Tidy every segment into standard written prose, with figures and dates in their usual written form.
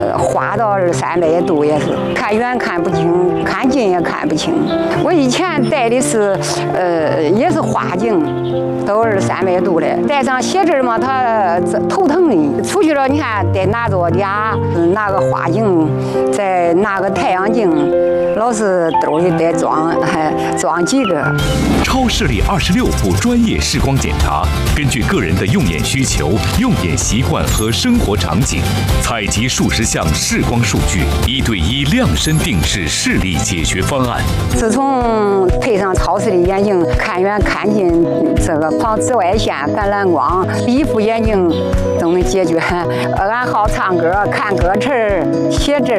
花到200-300度也是，看远看不清，看近也看不清。我以前戴的是，也是花镜，都200-300度的，戴上写字嘛，它头疼的。出去了，你看得拿着俩，拿个花镜，再拿个太阳镜，老是兜里得装几个。 超视力26步专业视光检查，根据个人的用眼需求、用眼习惯和生活场景，采集数十项视光数据，1对1量身定制视力解决方案。 自从配上超视力眼镜，看远看近，这个防紫外线、感染光，一副眼镜都能解决。俺好唱歌、看歌词、写字，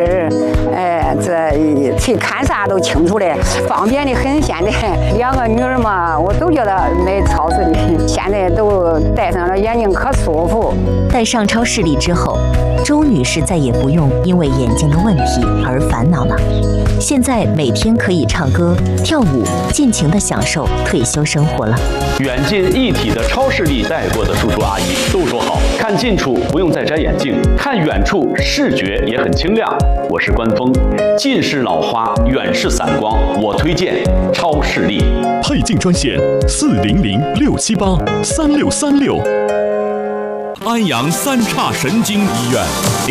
这看啥都清楚的，方便的很。现在2个女儿嘛，我都觉得买超视力，现在都戴上了眼镜可舒服。 戴上超视力之后，周女士再也不用因为眼睛的问题而烦恼了。现在每天可以唱歌、跳舞，尽情地享受退休生活了。 远近一体的超视力戴过的叔叔阿姨都说好，看近处不用再摘眼镜，看远处视觉也很清亮。我是关峰，近视老花，远视散光，我推荐超视力。 配镜专线400-678-3636。 安阳三岔神经医院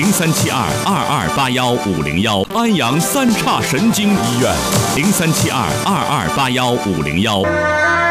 03722281-501，安阳三岔神经医院03722281-501。